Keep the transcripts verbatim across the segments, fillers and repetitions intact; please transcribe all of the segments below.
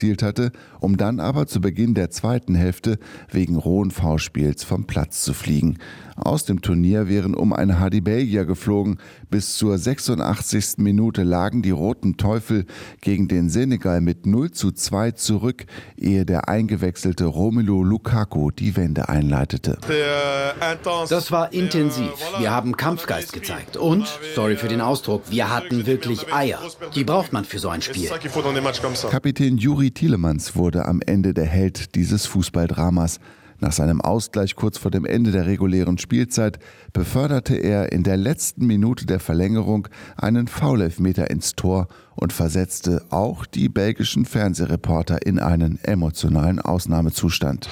erzielt hatte, um dann aber zu Beginn der zweiten Hälfte wegen rohen Foulspiels vom Platz zu fliegen. Aus dem Turnier wären um ein Haar die Belgier geflogen. Bis zur sechsundachtzigsten Minute lagen die Roten Teufel gegen den Senegal mit null zu zwei zurück, ehe der eingewechselte Romelu Lukaku die Wende einleitete. Das war intensiv. Wir haben Kampfgeist gezeigt. Und, sorry für den Ausdruck, wir hatten wirklich Eier. Die braucht man für so ein Spiel. Kapitän Juri Tielemans wurde am Ende der Held dieses Fußballdramas. Nach seinem Ausgleich kurz vor dem Ende der regulären Spielzeit beförderte er in der letzten Minute der Verlängerung einen Foulelfmeter ins Tor und versetzte auch die belgischen Fernsehreporter in einen emotionalen Ausnahmezustand.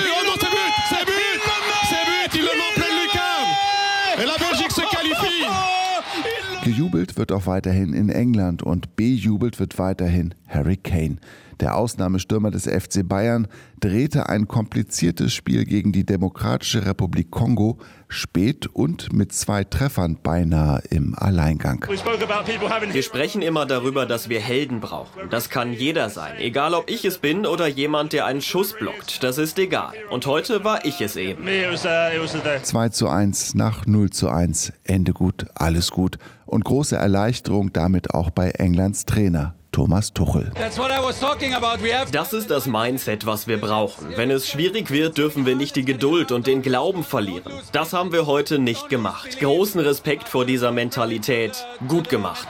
Gejubelt wird auch weiterhin in England und bejubelt wird weiterhin Harry Kane. Der Ausnahmestürmer des F C Bayern drehte ein kompliziertes Spiel gegen die Demokratische Republik Kongo spät und mit zwei Treffern beinahe im Alleingang. Wir sprechen immer darüber, dass wir Helden brauchen. Das kann jeder sein, egal ob ich es bin oder jemand, der einen Schuss blockt. Das ist egal. Und heute war ich es eben. zwei zu eins nach null zu eins. Ende gut, alles gut. Und große Erleichterung damit auch bei Englands Trainer Thomas Tuchel. Das ist das Mindset, was wir brauchen. Wenn es schwierig wird, dürfen wir nicht die Geduld und den Glauben verlieren. Das haben wir heute nicht gemacht. Großen Respekt vor dieser Mentalität. Gut gemacht.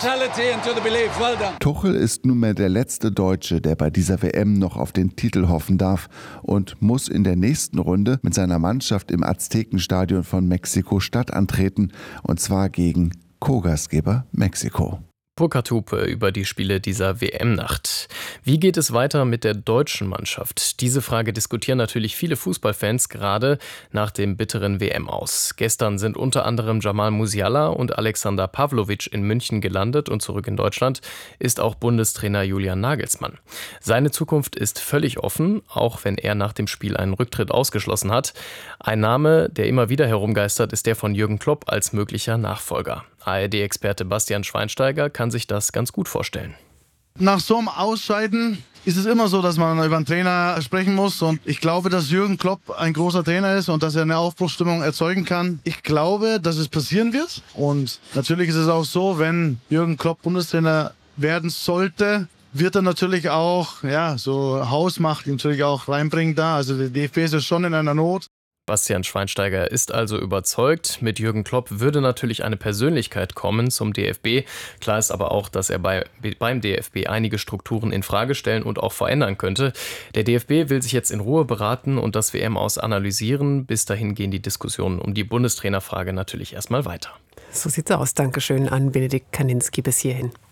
Tuchel ist nunmehr der letzte Deutsche, der bei dieser W M noch auf den Titel hoffen darf und muss in der nächsten Runde mit seiner Mannschaft im Aztekenstadion von Mexiko-Stadt antreten, und zwar gegen Co-Gastgeber Mexiko. Burkhard Hupe über die Spiele dieser W M-Nacht. Wie geht es weiter mit der deutschen Mannschaft? Diese Frage diskutieren natürlich viele Fußballfans gerade nach dem bitteren W M-Aus. Gestern sind unter anderem Jamal Musiala und Alexander Pavlovic in München gelandet und zurück in Deutschland ist auch Bundestrainer Julian Nagelsmann. Seine Zukunft ist völlig offen, auch wenn er nach dem Spiel einen Rücktritt ausgeschlossen hat. Ein Name, der immer wieder herumgeistert, ist der von Jürgen Klopp als möglicher Nachfolger. A R D-Experte Bastian Schweinsteiger kann sich das ganz gut vorstellen. Nach so einem Ausscheiden ist es immer so, dass man über einen Trainer sprechen muss. Und ich glaube, dass Jürgen Klopp ein großer Trainer ist und dass er eine Aufbruchsstimmung erzeugen kann. Ich glaube, dass es passieren wird. Und natürlich ist es auch so, wenn Jürgen Klopp Bundestrainer werden sollte, wird er natürlich auch, ja, so Hausmacht natürlich auch reinbringen da. Also der D F B ist ja schon in einer Not. Bastian Schweinsteiger ist also überzeugt, mit Jürgen Klopp würde natürlich eine Persönlichkeit kommen zum D F B. Klar ist aber auch, dass er bei, beim D F B einige Strukturen in Frage stellen und auch verändern könnte. Der D F B will sich jetzt in Ruhe beraten und das W M-Aus analysieren. Bis dahin gehen die Diskussionen um die Bundestrainerfrage natürlich erstmal weiter. So sieht's aus. Dankeschön an Benedikt Kaninski bis hierhin.